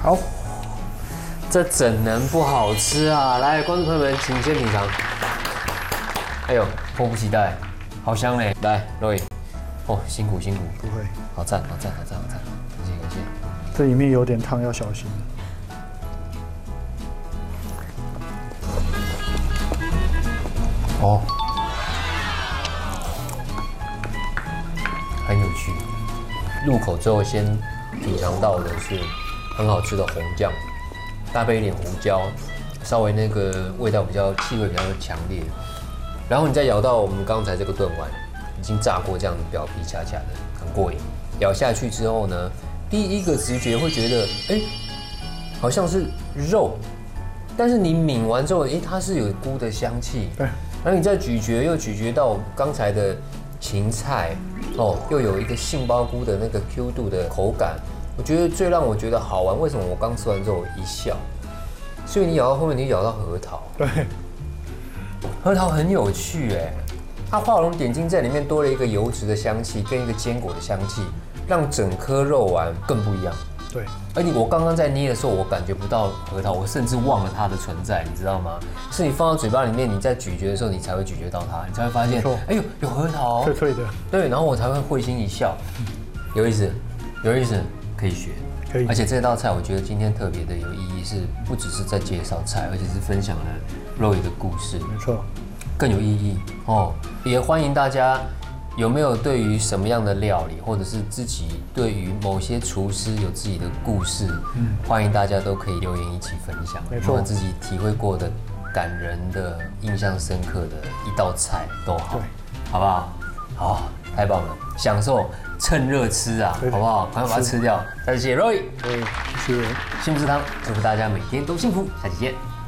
好， 这怎能不好吃啊？来，观众朋友们，请先品尝。哎呦，迫不及待，好香嘞！来，Roy，哦，辛苦辛苦， 不会， 好赞好赞好赞好赞，感谢感谢。 这里面有点烫，要小心。 哦，很有趣。入口之后，先品尝到的是很好吃的红酱，搭配一点胡椒，稍微那个味道气味比较强烈。然后你再咬到我们刚才这个炖丸，已经炸过，这样表皮恰恰的，很过瘾。咬下去之后呢，第一个直觉会觉得，好像是肉，但是你抿完之后，它是有菇的香气。 对。 然后你再咀嚼，又咀嚼到刚才的芹菜，又有一个杏鲍菇的那个 Q 度的口感。我觉得最让我觉得好玩，为什么我刚吃完之后我一笑？所以你咬到后面，你咬到核桃。 对， 核桃很有趣它画龙点睛在里面多了一个油脂的香气跟一个坚果的香气，让整颗肉丸更不一样。 对， 而且我刚刚在捏的时候，我感觉不到核桃，我甚至忘了它的存在，你知道吗？是你放到嘴巴里面，你在咀嚼的时候，你才会咀嚼到它，你才会发现，哎呦，有核桃， 脆脆的。 对，然后我才会会心一笑，有意思，有意思，可以学。 可以。 而且这道菜，我觉得今天特别的有意义，是不只是在介绍菜，而且是分享了Roy的故事， 没错， 更有意义哦。也欢迎大家。有没有对于什么样的料理，或者是自己对于某些厨师有自己的故事，欢迎大家都可以留言一起分享。 没错， 自己体会过的、感人的、印象深刻的一道菜都好，好不好？好，太棒了，享受趁热吃啊，好不好？赶快把它吃掉。再次谢谢 Roy， 谢谢。 幸福食堂，祝福大家每天都幸福，下期见。